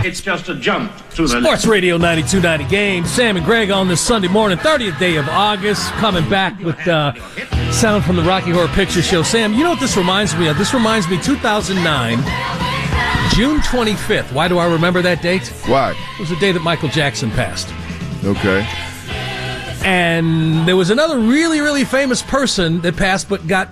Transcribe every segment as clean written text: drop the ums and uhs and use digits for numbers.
It's just a jump to the Sports Radio 92.9 Game. Sam and Greg on this Sunday morning, 30th day of August, coming back with sound from the Rocky Horror Picture Show. Sam, you know what this reminds me of? This reminds me 2009, June 25th. Why do I remember that date? Why? It was the day that Michael Jackson passed. Okay. And there was another really, really famous person that passed but got,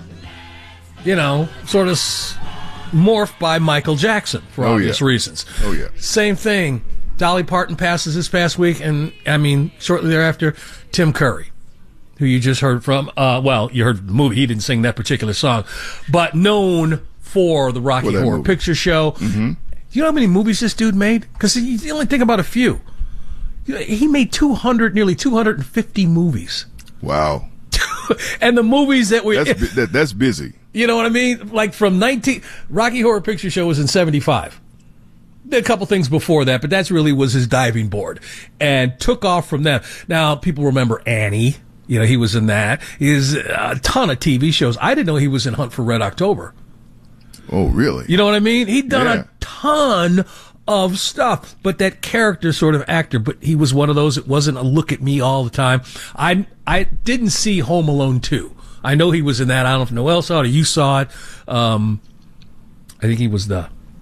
sort of morphed by Michael Jackson for obvious reasons. Oh, yeah. Same thing. Dolly Parton passes this past week, and, shortly thereafter, Tim Curry, who you just heard from. You heard the movie. He didn't sing that particular song, but known for the Rocky Horror Picture Show. Mm-hmm. Do you know how many movies this dude made? Because you only think about a few. He made nearly 250 movies. Wow. And the movies that were... That's busy. You know what I mean? Like from Rocky Horror Picture Show was in 75. A couple things before that, but that's really was his diving board. And took off from that. Now, people remember Annie. He was in that. He's a ton of TV shows. I didn't know he was in Hunt for Red October. Oh, really? You know what I mean? He'd done a ton of stuff, but that character sort of actor, but he was one of those, it wasn't a look at me all the time. I didn't see Home Alone 2. I know he was in that. I don't know if Noel saw it or you saw it. I think he was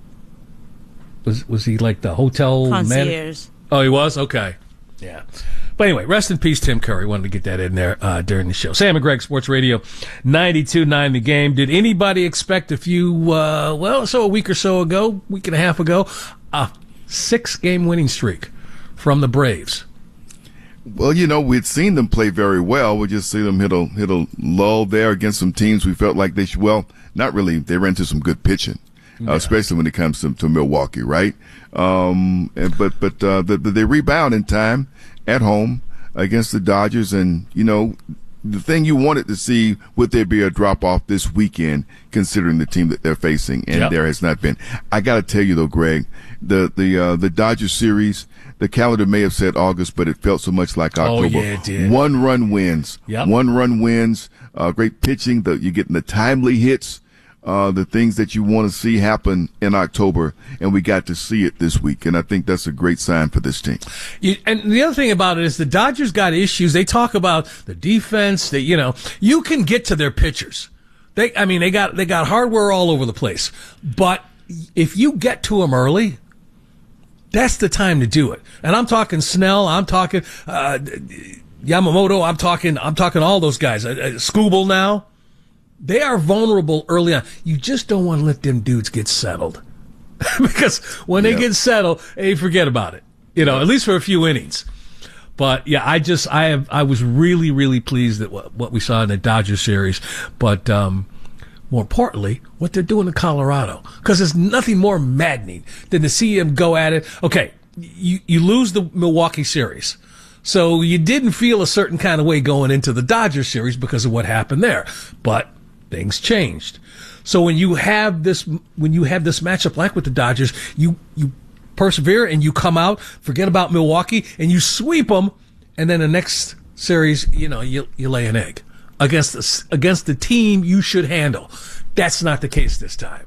was he like the hotel concierge? Oh, he was? Okay. Yeah. But anyway, rest in peace, Tim Curry. Wanted to get that in there during the show. Sam and Greg, Sports Radio 92.9 The Game. Did anybody expect a week or so ago, week and a half ago, a 6-game winning streak from the Braves? Well, we'd seen them play very well. We just see them hit a lull there against some teams we felt like they should. Well, not really. They ran into some good pitching, especially when it comes to Milwaukee, right? But they rebound in time at home against the Dodgers, and the thing you wanted to see, would there be a drop off this weekend, considering the team that they're facing, and there has not been. I got to tell you though, Greg, the Dodgers series, the calendar may have said August, but it felt so much like October. Oh yeah, it did. 1-run wins. Yep. 1-run wins. Great pitching. You're getting the timely hits. The things that you want to see happen in October, and we got to see it this week, and I think that's a great sign for this team. And the other thing about it is the Dodgers got issues. They talk about the defense. That you can get to their pitchers. They got hardware all over the place. But if you get to them early, that's the time to do it. And I'm talking Snell. I'm talking Yamamoto. I'm talking all those guys. Skubal now. They are vulnerable early on. You just don't want to let them dudes get settled. Because when they get settled, hey, forget about it. At least for a few innings. But yeah, I was really, really pleased at what we saw in the Dodgers series. But more importantly, what they're doing in Colorado. Because there's nothing more maddening than to see them go at it. Okay, you lose the Milwaukee series. So you didn't feel a certain kind of way going into the Dodgers series because of what happened there. But things changed. So when you have this matchup like with the Dodgers, you persevere and you come out, forget about Milwaukee, and you sweep them, and then the next series, you lay an egg against the team you should handle. That's not the case this time.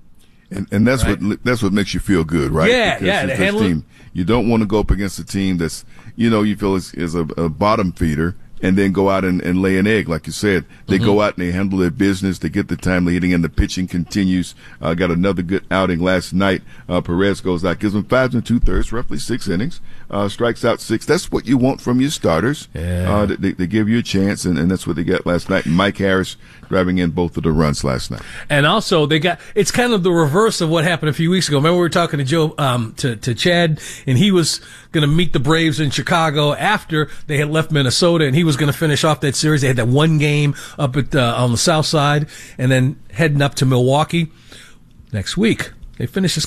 And that's right? That's what makes you feel good, right? Yeah, because this team, you don't want to go up against a team that's you feel is a bottom feeder, and then go out and lay an egg, like you said. They go out and they handle their business. They get the timely hitting, and the pitching continues. Got another good outing last night. Perez goes out, gives them 5 2/3, roughly 6 innings, strikes out 6. That's what you want from your starters. Yeah. They give you a chance, and that's what they got last night. And Mike Harris driving in both of the runs last night. And also, it's kind of the reverse of what happened a few weeks ago. Remember we were talking to Joe, to Chad, and he was going to meet the Braves in Chicago after they had left Minnesota, and he was going to finish off that series. They had that one game up at on the south side, and then heading up to Milwaukee next week. They finish this